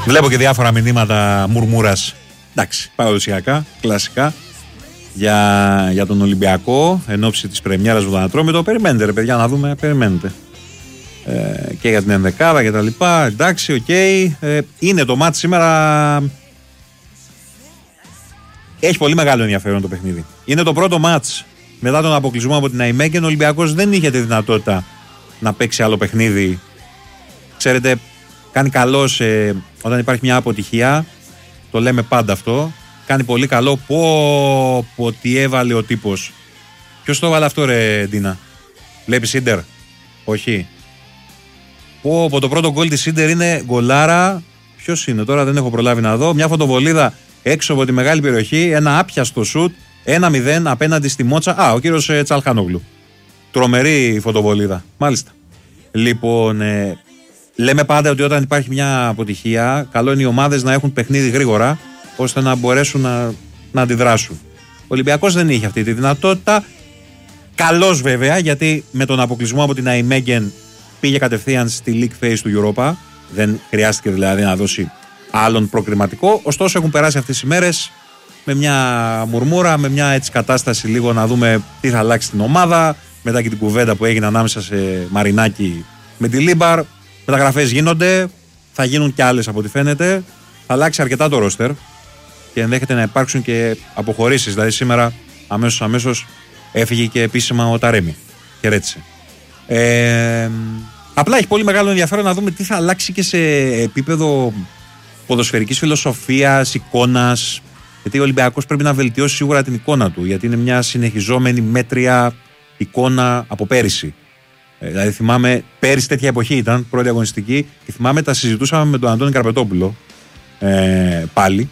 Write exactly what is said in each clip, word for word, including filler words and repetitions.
Βλέπω και διάφορα μηνύματα μουρμούρας. Εντάξει, παραδοσιακά, κλασικά. Για, για τον Ολυμπιακό, εν ώψη της πρεμιέρας του Ατρόμητο. Περιμένετε, ρε παιδιά, να δούμε. Περιμένετε. Ε, και για την ενδεκάδα και τα λοιπά. Εντάξει, οκ. Okay. Ε, είναι το μάτς σήμερα. Έχει πολύ μεγάλο ενδιαφέρον το παιχνίδι. Είναι το πρώτο μάτς μετά τον αποκλεισμό από την Ναϊμέγεν. Ο Ολυμπιακός δεν είχε τη δυνατότητα να παίξει άλλο παιχνίδι. Ξέρετε, κάνει καλό σε, όταν υπάρχει μια αποτυχία. Το λέμε πάντα αυτό. Κάνει πολύ καλό. Πω, πω τι έβαλε ο τύπος. Ποιος το έβαλε αυτό, ρε Ντίνα? Βλέπεις Ίντερ? Όχι. Πω, πω το πρώτο γκολ της Ίντερ είναι γκολάρα. Ποιος είναι τώρα, δεν έχω προλάβει να δω. Μια φωτοβολίδα έξω από τη μεγάλη περιοχή. Ένα άπιαστο σουτ. ένα μηδέν απέναντι στη Μότσα. Α, ο κύριος ε, Τσαλχανόγλου. Τρομερή φωτοβολίδα. Μάλιστα. Λοιπόν, ε, λέμε πάντα ότι όταν υπάρχει μια αποτυχία, καλό είναι οι ομάδες να έχουν παιχνίδι γρήγορα, ώστε να μπορέσουν να, να αντιδράσουν. Ο Ολυμπιακός δεν είχε αυτή τη δυνατότητα. Καλός βέβαια, γιατί με τον αποκλεισμό από την Αϊμέγεν πήγε κατευθείαν στη League Phase του Europa. Δεν χρειάστηκε δηλαδή να δώσει άλλον προκριματικό. Ωστόσο έχουν περάσει αυτές οι μέρες με μια μουρμούρα, με μια έτσι κατάσταση λίγο να δούμε τι θα αλλάξει στην ομάδα. Μετά και την κουβέντα που έγινε ανάμεσα σε Μαρινάκη με τη Λίμπαρ. Μεταγραφές γίνονται, θα γίνουν κι άλλες από ό,τι φαίνεται. Θα αλλάξει αρκετά το ρόστερ και ενδέχεται να υπάρξουν και αποχωρήσεις. Δηλαδή σήμερα αμέσως αμέσως έφυγε και επίσημα ο Ταρέμι. Χαιρέτησε. Ε, απλά έχει πολύ μεγάλο ενδιαφέρον να δούμε τι θα αλλάξει και σε επίπεδο ποδοσφαιρικής φιλοσοφίας, εικόνας. Γιατί ο Ολυμπιακός πρέπει να βελτιώσει σίγουρα την εικόνα του, γιατί είναι μια συνεχιζόμενη μέτρια εικόνα από πέρυσι. Ε, δηλαδή θυμάμαι, πέρυσι τέτοια εποχή ήταν, πρώτη αγωνιστική, και θυμάμαι τα συζητούσαμε με τον Αντώνη Καρπετόπουλο ε, πάλι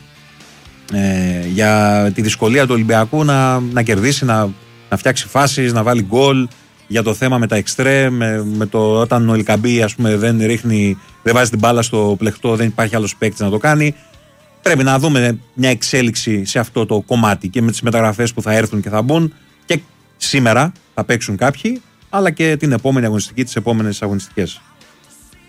ε, για τη δυσκολία του Ολυμπιακού να, να κερδίσει, να, να φτιάξει φάσεις, να βάλει γκολ, για το θέμα με τα εξτρέ, με, με το όταν ο Ελκαμπή ας πούμε δεν ρίχνει, δεν βάζει την μπάλα στο πλεχτό, δεν υπάρχει άλλος παίκτης να το κάνει. Πρέπει να δούμε μια εξέλιξη σε αυτό το κομμάτι και με τις μεταγραφές που θα έρθουν και θα μπουν, και σήμερα θα παίξουν κάποιοι, αλλά και την επόμενη αγωνιστική, τις επόμενες αγωνιστικές.